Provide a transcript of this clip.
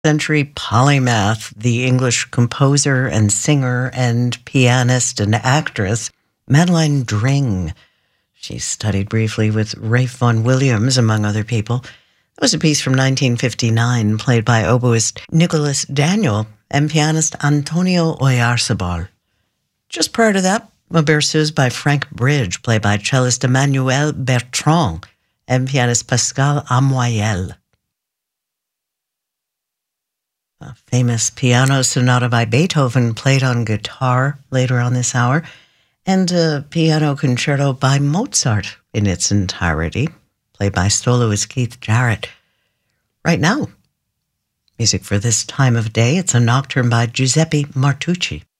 Century polymath, the English composer and singer and pianist and actress, Madeline Dring. She studied briefly with Ralph Vaughan Williams, among other people. It was a piece from 1959 played by oboist Nicholas Daniel and pianist Antonio Oyarzabal. Just prior to that, a berceuse by Frank Bridge, played by cellist Emmanuel Bertrand and pianist Pascal Amoyel. A famous piano sonata by Beethoven played on guitar later on this hour, and a piano concerto by Mozart in its entirety, played by soloist Keith Jarrett. Right now, music for this time of day, it's a nocturne by Giuseppe Martucci.